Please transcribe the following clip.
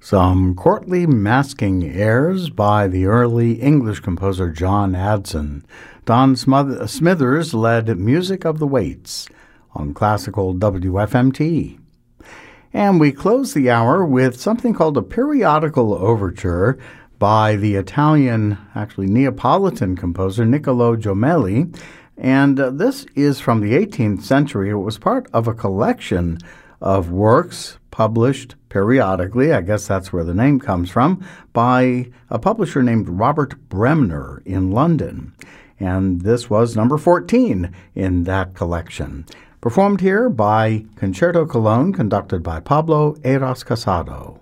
Some courtly masking airs by the early English composer John Adson. Don Smithers led Music of the Waits on classical WFMT. And we close the hour with something called a periodical overture by the Italian, actually Neapolitan composer Niccolò Jommelli. And this is from the 18th century. It was part of a collection of works published periodically, I guess that's where the name comes from, by a publisher named Robert Bremner in London. And this was number 14 in that collection. Performed here by Concerto Cologne, conducted by Pablo Eras Casado.